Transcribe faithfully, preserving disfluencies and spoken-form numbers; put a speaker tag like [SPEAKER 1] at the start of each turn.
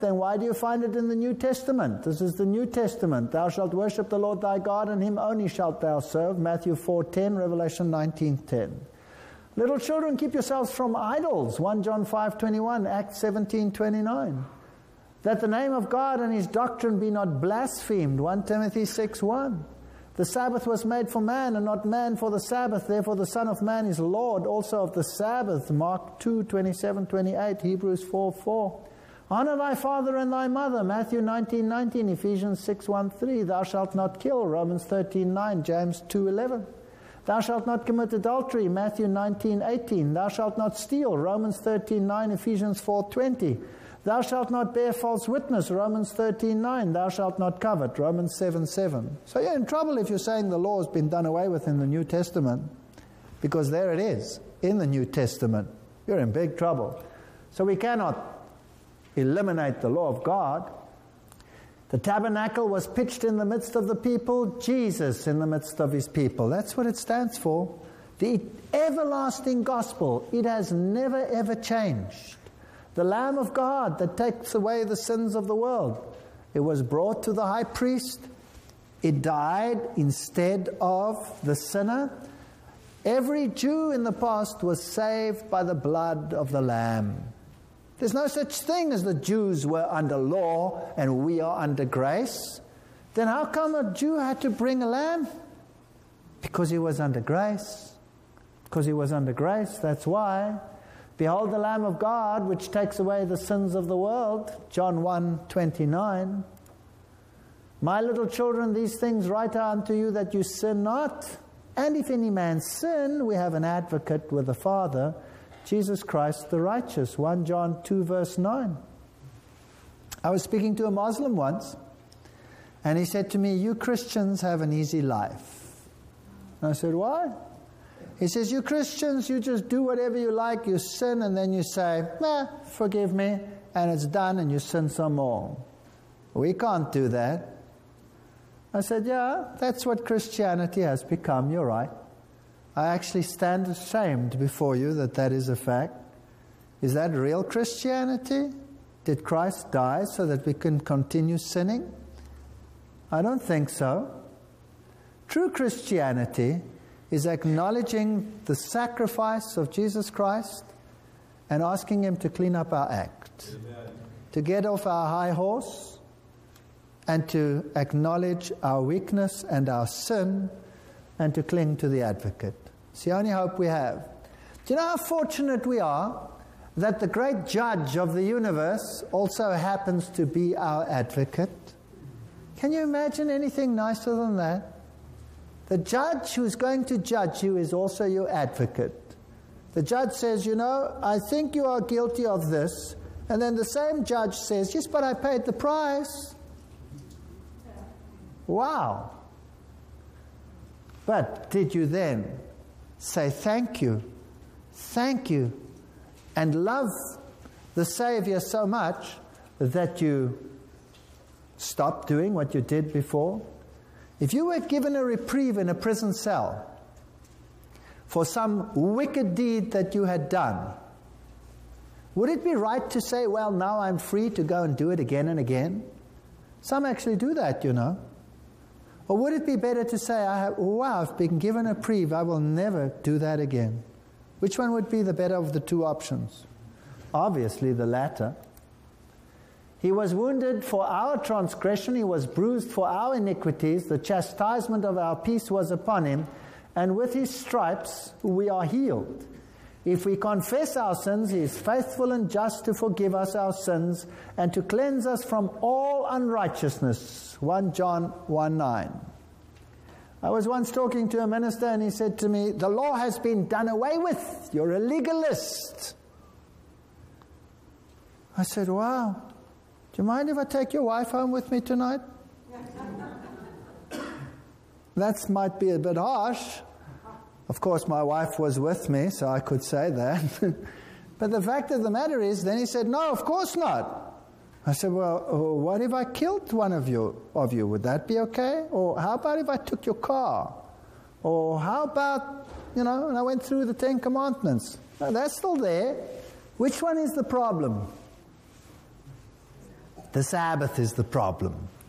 [SPEAKER 1] then why do you find it in the New Testament? This is the New Testament. Thou shalt worship the Lord thy God, and him only shalt thou serve. Matthew four ten, Revelation nineteen ten. Little children, keep yourselves from idols. First John five twenty-one, Acts seventeen twenty-nine. That the name of God and his doctrine be not blasphemed. First Timothy six one. The Sabbath was made for man, and not man for the Sabbath. Therefore the Son of Man is Lord also of the Sabbath. Mark two twenty-seven twenty-eight, Hebrews four four. Honor thy father and thy mother. Matthew nineteen nineteen, Ephesians six one three. Thou shalt not kill. Romans thirteen nine, James two eleven. Thou shalt not commit adultery. Matthew nineteen eighteen. Thou shalt not steal. Romans thirteen nine, Ephesians four twenty. Thou shalt not bear false witness. Romans thirteen nine. Thou shalt not covet. Romans seven seven. So you're in trouble if you're saying the law has been done away with in the New Testament, because there it is in the New Testament. You're in big trouble. So we cannot eliminate the law of God. The tabernacle was pitched in the midst of the people, Jesus in the midst of his people. That's what it stands for. The everlasting gospel. It has never ever changed. The Lamb of God that takes away the sins of the world. It was brought to the high priest. It died instead of the sinner. Every Jew in the past was saved by the blood of the Lamb. There's no such thing as the Jews were under law and we are under grace. Then how come a Jew had to bring a lamb? Because he was under grace. Because he was under grace, that's why. Behold the Lamb of God, which takes away the sins of the world. John one twenty-nine. My little children, these things write I unto you that you sin not. And if any man sin, we have an advocate with the Father, Jesus Christ the righteous. First John two verse nine. I was speaking to a Muslim once, and he said to me, you Christians have an easy life. And I said, why? He says, you Christians, you just do whatever you like, you sin, and then you say, nah, forgive me, and it's done, and you sin some more. We can't do that. I said, yeah, that's what Christianity has become, you're right. I actually stand ashamed before you that that is a fact. Is that real Christianity? Did Christ die so that we can continue sinning? I don't think so. True Christianity is acknowledging the sacrifice of Jesus Christ and asking him to clean up our act. Amen. To get off our high horse and to acknowledge our weakness and our sin and to cling to the advocate. It's the only hope we have. Do you know how fortunate we are that the great judge of the universe also happens to be our advocate? Can you imagine anything nicer than that? The judge who's going to judge you is also your advocate. The judge says, you know, I think you are guilty of this. And then the same judge says, yes, but I paid the price. Wow. But did you then say thank you, thank you, and love the Savior so much that you stopped doing what you did before? If you were given a reprieve in a prison cell for some wicked deed that you had done, would it be right to say, well, now I'm free to go and do it again and again? Some actually do that, you know. Or would it be better to say, I have, wow, I've been given a reprieve, I will never do that again? Which one would be the better of the two options? Obviously the latter. He was wounded for our transgression, he was bruised for our iniquities, the chastisement of our peace was upon him, and with his stripes we are healed. If we confess our sins, he is faithful and just to forgive us our sins and to cleanse us from all unrighteousness. First John one nine. I was once talking to a minister and he said to me, the law has been done away with. You're a legalist. I said, wow. Do you mind if I take your wife home with me tonight? That might be a bit harsh. Of course, my wife was with me, so I could say that. But the fact of the matter is, then he said, no, of course not. I said, well, what if I killed one of you, of you? Would that be okay? Or how about if I took your car? Or how about, you know, and I went through the Ten Commandments. No, that's still there. Which one is the problem? The Sabbath is the problem.